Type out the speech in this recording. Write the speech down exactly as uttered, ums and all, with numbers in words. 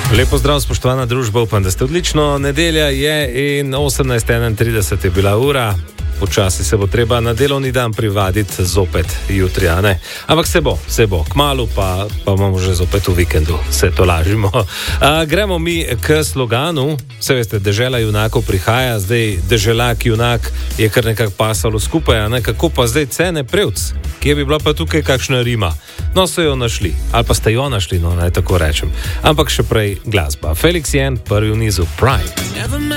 Lepo zdrav, spoštovana družba, upam, da ste odlično. Nedelja je in osemnajst enaintrideset je bila ura. Počasi se bo treba na delovni dan privaditi zopet jutri, a ne? Ampak se bo, se bo. Kmalu pa, pa imamo že zopet v vikendu, se to lažimo. A, gremo mi k sloganu. Vse veste, dežela junakov prihaja, zdaj deželak junak je kar nekako pasalo skupaj, a ne? Kako pa zdaj cene prevc? Kje bi bila pa tukaj kakšna rima? No, so jo našli. Ali pa ste jo našli, no, naj tako rečem. Ampak še prej glasba. Felix Jen, prvi v nizu, Pride.